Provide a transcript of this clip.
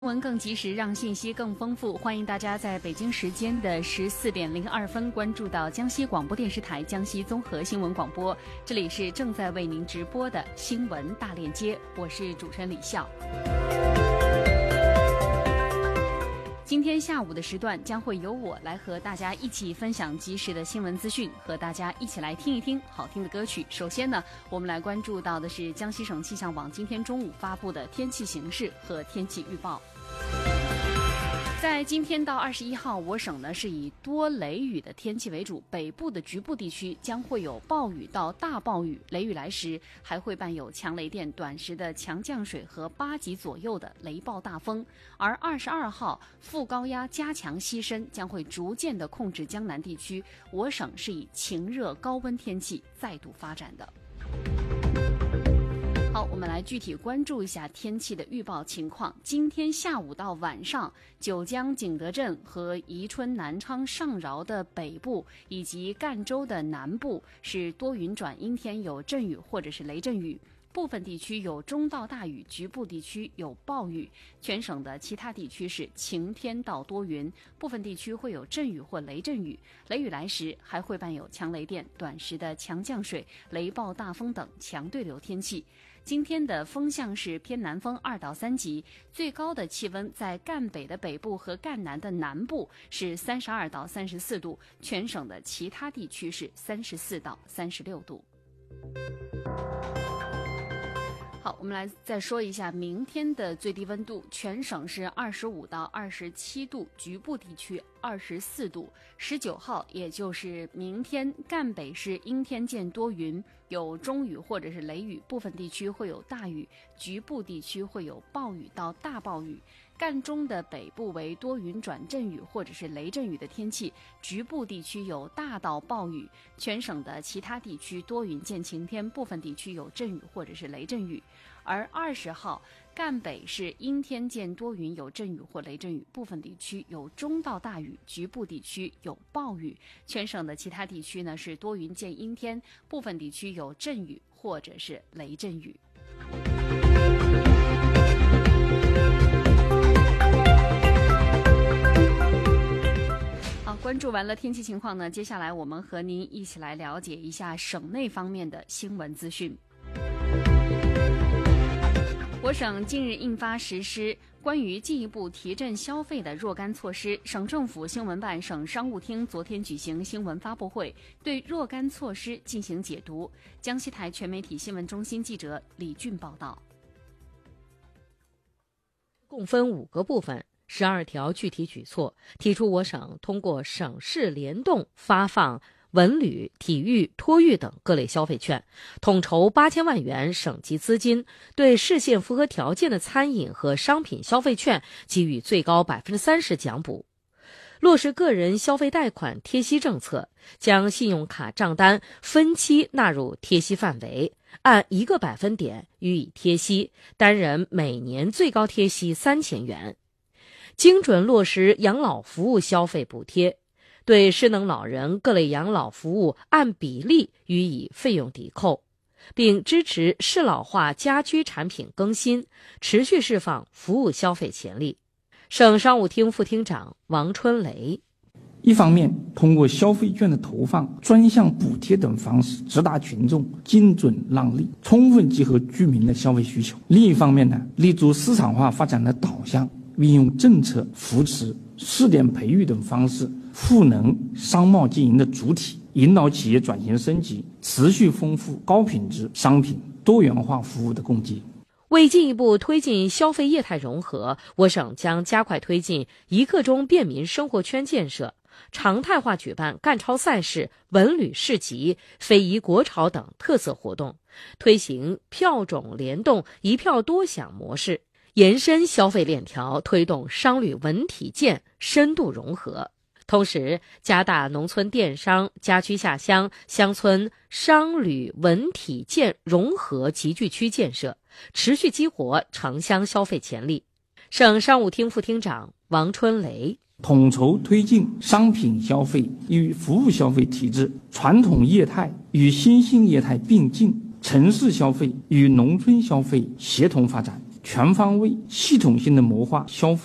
新闻更及时，让信息更丰富。欢迎大家在北京时间的14点02分关注到江西广播电视台江西综合新闻广播，这里是正在为您直播的新闻大链接，我是主持人李笑。今天下午的时段将会由我来和大家一起分享及时的新闻资讯，和大家一起来听一听好听的歌曲。首先呢，我们来关注到的是江西省气象网今天中午发布的天气形势和天气预报。在今天到21号，我省呢是以多雷雨的天气为主，北部的局部地区将会有暴雨到大暴雨，雷雨来时还会伴有强雷电、短时的强降水和8级左右的雷暴大风。而22号，副高压加强西伸，将会逐渐的控制江南地区，我省是以晴热高温天气再度发展的。好，我们来具体关注一下天气的预报情况。今天下午到晚上，九江景德镇和宜春南昌上饶的北部以及赣州的南部是多云转阴天，有阵雨或者是雷阵雨，部分地区有中到大雨，局部地区有暴雨。全省的其他地区是晴天到多云，部分地区会有阵雨或雷阵雨，雷雨来时还会伴有强雷电、短时的强降水、雷暴大风等强对流天气。今天的风向是偏南风2到3级，最高的气温在赣北的北部和赣南的南部是32到34度，全省的其他地区是34到36度。好，我们来再说一下明天的最低温度，全省是25到27度，局部地区24度。19号，也就是明天，赣北是阴天见多云，有中雨或者是雷雨，部分地区会有大雨，局部地区会有暴雨到大暴雨。赣中的北部为多云转阵雨或者是雷阵雨的天气，局部地区有大到暴雨。全省的其他地区多云见晴天，部分地区有阵雨或者是雷阵雨。而20号，赣北是阴天见多云，有阵雨或雷阵雨，部分地区有中到大雨，局部地区有暴雨。全省的其他地区呢是多云见阴天，部分地区有阵雨或者是雷阵雨。关注完了天气情况呢，接下来我们和您一起来了解一下省内方面的新闻资讯。我省近日印发实施关于进一步提振消费的若干措施，省政府新闻办、省商务厅昨天举行新闻发布会，对若干措施进行解读。江西台全媒体新闻中心记者李俊报道。 共分5个部分，12条具体举措，提出我省通过省市联动发放文旅、体育、托育等各类消费券，统筹8000万元省级资金，对市县符合条件的餐饮和商品消费券给予最高30%奖补。落实个人消费贷款贴息政策，将信用卡账单分期纳入贴息范围，按1个百分点予以贴息，单人每年最高贴息3000元。精准落实养老服务消费补贴，对失能老人各类养老服务按比例予以费用抵扣，并支持适老化家居产品更新，持续释放服务消费潜力。省商务厅副厅长王春雷： 一方面，通过消费券的投放、专项补贴等方式直达群众，精准让利，充分集合居民的消费需求；另一方面呢，立足市场化发展的导向，运用政策扶持、试点培育等方式赋能商贸经营的主体，引导企业转型升级，持续丰富高品质商品多元化服务的供给。 为进一步推进消费业态融合，我省将加快推进一刻钟便民生活圈建设，常态化举办赣超赛事、文旅市集、非遗国潮等特色活动，推行票种联动、一票多享模式，延伸消费链条，推动商旅文体建深度融合。同时，加大农村电商、家居下乡、乡村商旅文体建融合集聚区建设，持续激活城乡消费潜力。省商务厅副厅长王春雷： 统筹推进商品消费与服务消费体制传统业态与新兴业态并进，城市消费与农村消费协同发展， 全方位、系统性的谋划消费